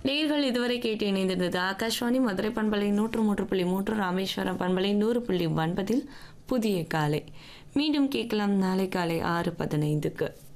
நேர்கள் இதுவரை கேட்டு இணைந்திருந்தது ஆகாஷ்வாணி மதுரை பண்பலை 103.3, ராமேஸ்வரம் பண்பலை 100.9 புதிய காலை. மீண்டும் கேட்கலாம் நாளை காலை 6:15க்கு.